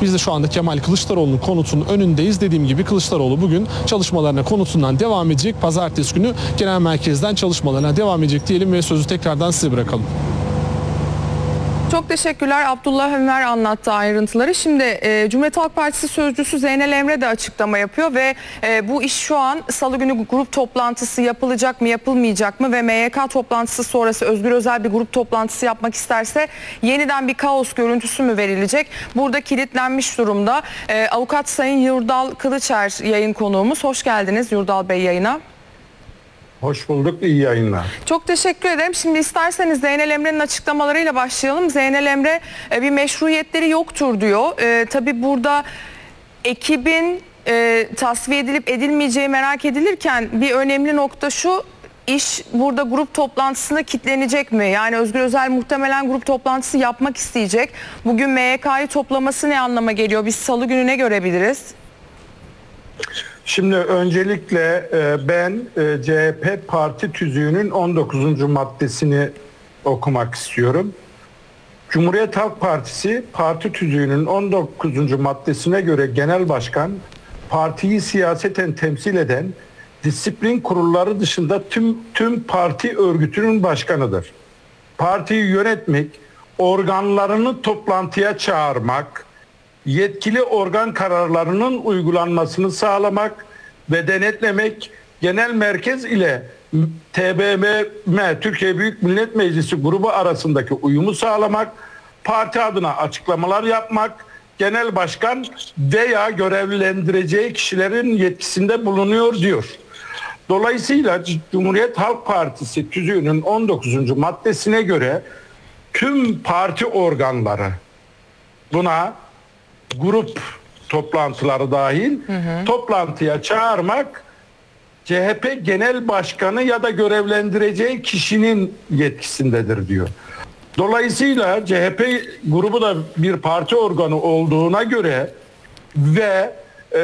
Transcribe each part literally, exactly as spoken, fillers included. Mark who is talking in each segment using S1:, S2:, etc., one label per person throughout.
S1: Biz de şu anda Kemal Kılıçdaroğlu'nun konutunun önündeyiz. Dediğim gibi Kılıçdaroğlu bugün çalışmalarına konutundan devam edecek. Pazartesi günü genel merkezden çalışmalarına devam edecek diyelim ve sözü tekrardan size bırakalım.
S2: Çok teşekkürler. Abdullah Ömer anlattı ayrıntıları. Şimdi e, Cumhuriyet Halk Partisi sözcüsü Zeynel Emre de açıklama yapıyor ve e, bu iş şu an Salı günü grup toplantısı yapılacak mı yapılmayacak mı ve M Y K toplantısı sonrası Özgür Özel bir grup toplantısı yapmak isterse yeniden bir kaos görüntüsü mü verilecek? Burada kilitlenmiş durumda. E, Avukat Sayın Yurdal Kılıçer yayın konuğumuz. Hoş geldiniz Yurdal Bey yayına.
S3: Hoş bulduk, iyi yayınlar.
S2: Çok teşekkür ederim. Şimdi isterseniz Zeynel Emre'nin açıklamalarıyla başlayalım. Zeynel Emre e, bir meşruiyetleri yoktur diyor. E, tabii burada ekibin e, tasfiye edilip edilmeyeceği merak edilirken bir önemli nokta şu: İş burada grup toplantısına kilitlenecek mi? Yani Özgür Özel muhtemelen grup toplantısı yapmak isteyecek. Bugün M Y K'yı toplaması ne anlama geliyor? Biz Salı günü ne görebiliriz?
S3: Şimdi öncelikle ben C H P parti tüzüğünün on dokuzuncu maddesini okumak istiyorum. Cumhuriyet Halk Partisi parti tüzüğünün on dokuzuncu maddesine göre genel başkan partiyi siyaseten temsil eden disiplin kurulları dışında tüm tüm parti örgütünün başkanıdır. Partiyi yönetmek, organlarını toplantıya çağırmak, yetkili organ kararlarının uygulanmasını sağlamak ve denetlemek, genel merkez ile T B M M Türkiye Büyük Millet Meclisi grubu arasındaki uyumu sağlamak, parti adına açıklamalar yapmak, genel başkan veya görevlendireceği kişilerin yetkisinde bulunuyor diyor. Dolayısıyla Cumhuriyet Halk Partisi tüzüğünün on dokuzuncu maddesine göre tüm parti organları, buna grup toplantıları dahil, hı hı, toplantıya çağırmak C H P Genel Başkanı ya da görevlendireceği kişinin yetkisindedir diyor. Dolayısıyla C H P grubu da bir parti organı olduğuna göre ve e,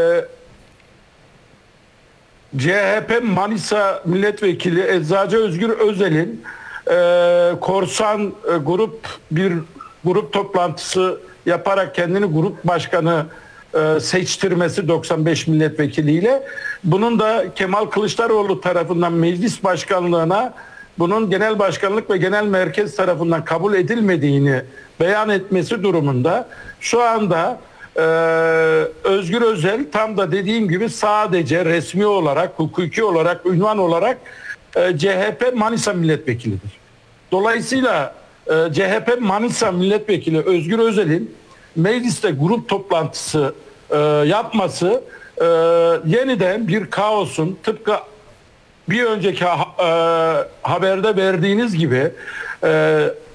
S3: C H P Manisa Milletvekili Eczacı Özgür Özel'in e, korsan e, grup bir grup toplantısı yaparak kendini grup başkanı e, seçtirmesi doksan beş milletvekiliyle, bunun da Kemal Kılıçdaroğlu tarafından meclis başkanlığına bunun genel başkanlık ve genel merkez tarafından kabul edilmediğini beyan etmesi durumunda şu anda e, Özgür Özel tam da dediğim gibi sadece resmi olarak, hukuki olarak, ünvan olarak e, C H P Manisa milletvekilidir. Dolayısıyla C H P Manisa Milletvekili Özgür Özel'in mecliste grup toplantısı e, yapması e, yeniden bir kaosun, tıpkı bir önceki ha, e, haberde verdiğiniz gibi e,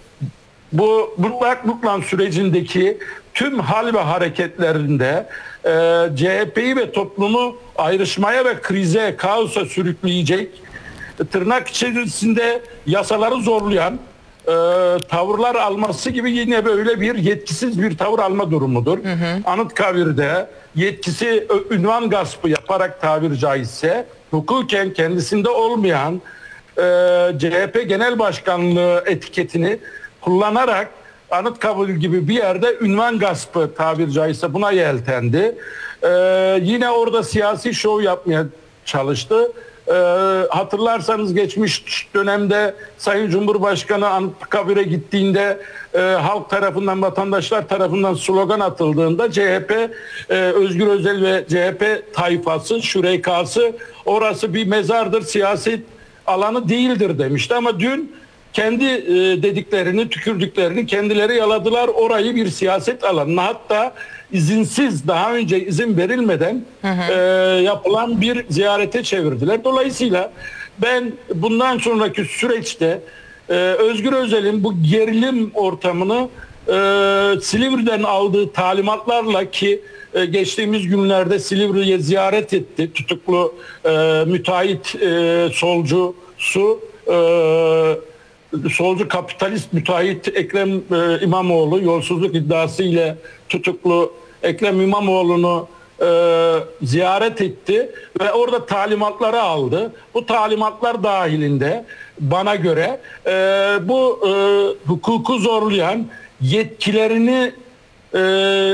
S3: bu mutlak buklan sürecindeki tüm hal ve hareketlerinde e, C H P'yi ve toplumu ayrışmaya ve krize, kaosa sürükleyecek, tırnak içerisinde yasaları zorlayan E, tavırlar alması gibi yine böyle bir yetkisiz bir tavır alma durumudur. Hı hı. Anıtkabir'de yetkisi ünvan gaspı yaparak, tabiri caizse hukuken kendisinde olmayan e, C H P Genel Başkanlığı etiketini kullanarak Anıtkabir gibi bir yerde ünvan gaspı, tabiri caizse, buna yeltendi. E, yine orada siyasi şov yapmaya çalıştı. Ee, hatırlarsanız geçmiş dönemde Sayın Cumhurbaşkanı Anıtkabir'e gittiğinde e, halk tarafından, vatandaşlar tarafından slogan atıldığında C H P, e, Özgür Özel ve C H P tayfası, şürekası orası bir mezardır, siyaset alanı değildir demişti. Ama dün kendi e, dediklerini, tükürdüklerini kendileri yaladılar, orayı bir siyaset alanına, hatta izinsiz, daha önce izin verilmeden hı hı. E, yapılan bir ziyarete çevirdiler. Dolayısıyla ben bundan sonraki süreçte e, Özgür Özel'in bu gerilim ortamını e, Silivri'den aldığı talimatlarla, ki e, geçtiğimiz günlerde Silivri'ye ziyaret etti tutuklu e, müteahhit e, solcusu e, solcu kapitalist müteahhit Ekrem e, İmamoğlu, yolsuzluk iddiası ile tutuklu Ekrem İmamoğlu'nu e, ziyaret etti ve orada talimatları aldı. Bu talimatlar dahilinde bana göre e, bu e, hukuku zorlayan, yetkilerini e,